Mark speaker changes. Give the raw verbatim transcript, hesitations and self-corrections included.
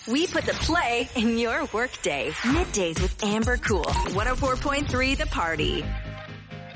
Speaker 1: We put the play in your workday. Middays with Amber Cool. one oh four point three The Party.